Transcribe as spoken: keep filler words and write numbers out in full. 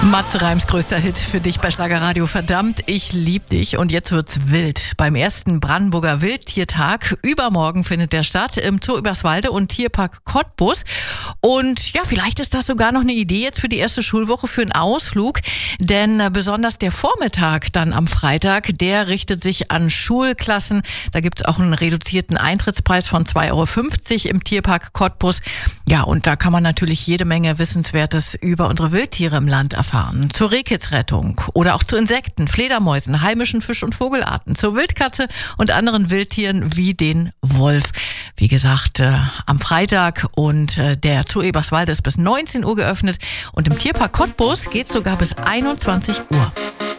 Matze Reims größter Hit für dich bei Schlagerradio. Verdammt, ich lieb dich. Und jetzt wird's wild. Beim ersten Brandenburger Wildtiertag übermorgen findet der statt im Zoo Überswalde und Tierpark Cottbus. Und ja, vielleicht ist das sogar noch eine Idee jetzt für die erste Schulwoche für einen Ausflug. Denn besonders der Vormittag dann am Freitag, der richtet sich an Schulklassen. Da gibt's auch einen reduzierten Eintrittspreis von zwei Euro fünfzig im Tierpark Cottbus. Ja, und da kann man natürlich jede Menge Wissenswertes über unsere Wildtiere im Land erfahren. Zur Rehkitzrettung oder auch zu Insekten, Fledermäusen, heimischen Fisch- und Vogelarten, zur Wildkatze und anderen Wildtieren wie den Wolf. Wie gesagt, äh, am Freitag und äh, der Zoo Eberswalde ist bis neunzehn Uhr geöffnet und im Tierpark Cottbus geht's sogar bis einundzwanzig Uhr.